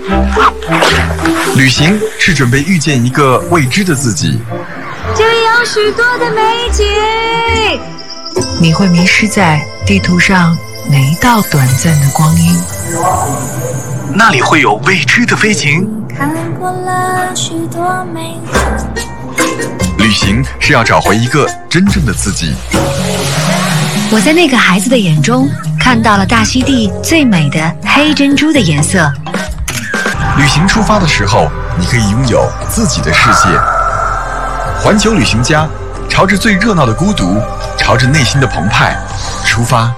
旅行是准备遇见一个未知的自己， 这里有许多的美景， 你会迷失在地图上每一道短暂的光阴， 那里会有未知的飞行。 看过了许多美景， 旅行是要找回一个真正的自己。 我在那个孩子的眼中看到了大溪地最美的黑珍珠的颜色。 旅行出发的时候，你可以拥有自己的世界。环球旅行家，朝着最热闹的孤独，朝着内心的澎湃出发。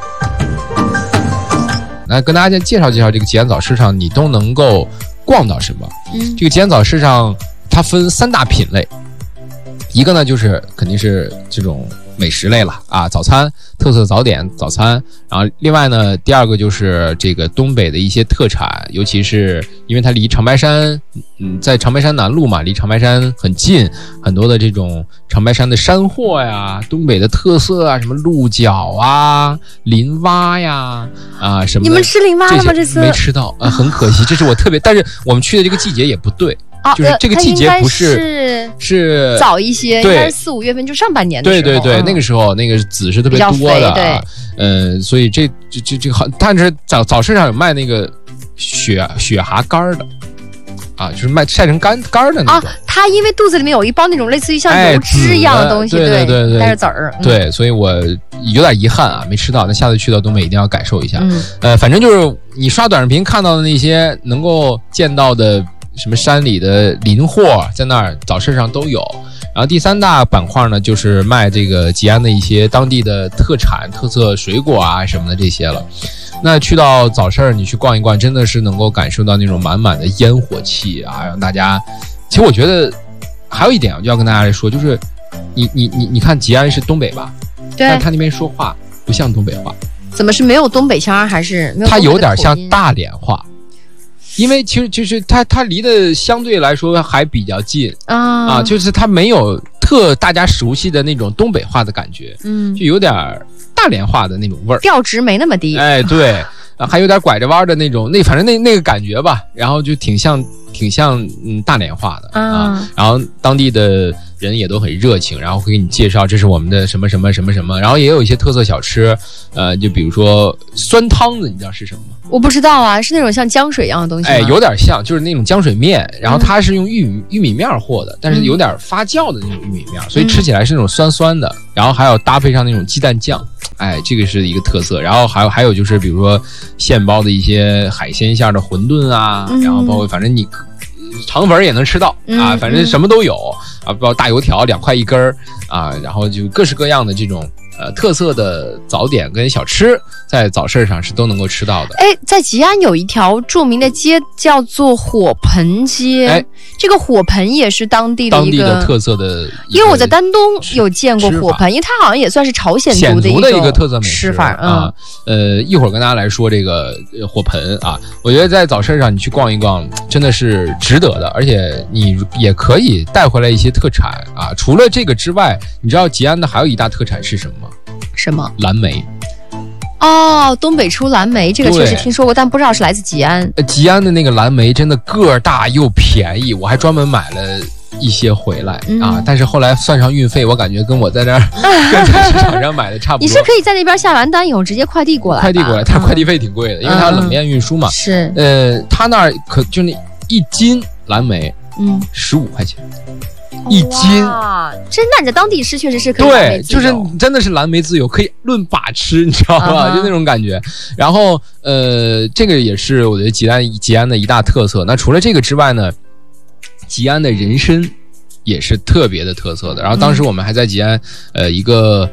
来跟大家介绍介绍这个吉安早市场，你都能够逛到什么？这个吉安早市场它分3大品类，一个呢就是肯定是这种美食类了啊，早餐特色早点早餐，然后另外呢第二个就是这个东北的一些特产，尤其是因为它离长白山在长白山南路嘛，离长白山很近，很多的这种长白山的山货呀，东北的特色啊，什么鹿角啊、林蛙呀啊什么的。 你们吃林蛙了吗？这次没吃到啊，很可惜，这是我特别，但是我们去的这个季节也不对。就是这个季节不是早一些，应该是4、5月份，就上半年的时候。 对，那个时候那个籽是特别多的啊，所以这个好，但是早市上有卖那个雪蛤干的啊，就是卖晒成干的那种啊。 它因为肚子里面有一包那种类似于像油脂一样的东西， 对， 带着籽儿。 对，所以我有点遗憾啊，没吃到。那下次去到东北一定要感受一下。反正就是你刷短视频看到的那些能够见到的。什么山里的林货在那儿早市上都有，然后第3大板块呢就是卖这个吉安的一些当地的特产特色水果啊什么的这些了。那去到早市你去逛一逛，真的是能够感受到那种满满的烟火气啊，让大家。其实我觉得还有一点我就要跟大家来说，就是你看吉安是东北吧， 对， 但他那边说话不像东北话。 怎么是没有东北腔还是没有？ 他有点像大连话。因为其实就是它离得相对来说还比较近啊，就是它没有大家熟悉的那种东北话的感觉，就有点大连话的那种味儿， 调值没那么低， 哎，对，还有点拐着弯的那种，反正那个感觉吧，然后就挺像大连话的啊，然后当地的人也都很热情，然后会给你介绍这是我们的什么什么什么什么，然后也有一些特色小吃，就比如说酸汤子，你知道是什么吗？ 我不知道啊，是那种像浆水一样的东西吗？ 哎，有点像，就是那种浆水面，然后它是用玉米面和的，但是有点发酵的那种玉米面，所以吃起来是那种酸酸的，然后还有搭配上那种鸡蛋酱，哎，这个是一个特色。然后还有就是比如说现包的一些海鲜馅的馄饨啊，然后包括反正你肠粉也能吃到啊，反正什么都有啊，包括大油条2块1根啊，然后就各式各样的这种特色的早点跟小吃，在早市上是都能够吃到的。 哎，在吉安有一条著名的街叫做火盆街，哎，这个火盆也是当地的特色的， 因为我在丹东有见过火盆，因为它好像也算是朝鲜族的一个特色美食吃法啊。一会儿跟大家来说这个火盆啊，我觉得在早市上你去逛一逛真的是值得的，而且你也可以带回来一些特产啊。除了这个之外，你知道吉安的还有一大特产是什么吗？ 什么？ 蓝莓。 哦，东北出蓝莓，这个确实听说过，但不知道是来自吉安。 吉安的那个蓝莓真的个大又便宜，我还专门买了一些回来啊。但是后来算上运费，我感觉跟我在那儿跟在市场上买的差不多。 你是可以在那边下完单以后直接快递过来， 但快递费挺贵的，因为它冷链运输嘛。 是， 他那儿可就那1斤蓝莓，15块钱。1斤， 真的，你在当地吃确实是可以。 对，就是真的是蓝莓自由，可以论把吃，你知道吧？就那种感觉。然后这个也是我觉得吉安的一大特色。那除了这个之外呢，吉安的人参也是特别的特色的。然后当时我们还在吉安一个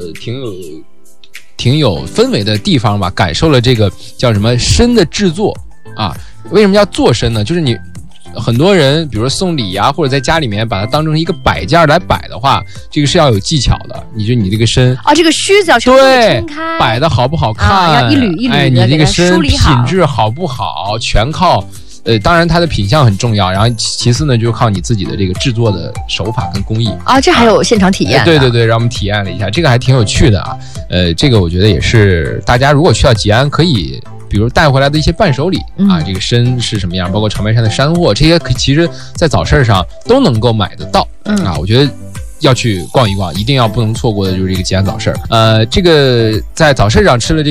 挺有氛围的地方吧，感受了这个叫什么参的制作啊。为什么要做参呢？就是你。很多人比如说送礼啊，或者在家里面把它当成一个摆件来摆的话，这个是要有技巧的。你这个参这个须子要全部撑开， 摆的好不好看， 要一缕一缕的， 哎，你这个参品质好不好，全靠当然它的品相很重要，然后其次呢，就靠你自己的这个制作的手法跟工艺这还有现场体验。 对，让我们体验了一下，这个还挺有趣的啊。这个我觉得也是大家如果去到吉安可以。 比如带回来的一些伴手礼啊，这个参是什么样，包括长白山的山货，这些其实在早市上都能够买得到啊。我觉得要去逛一逛，一定不能错过的就是这个吉安早市。这个在早市上吃了这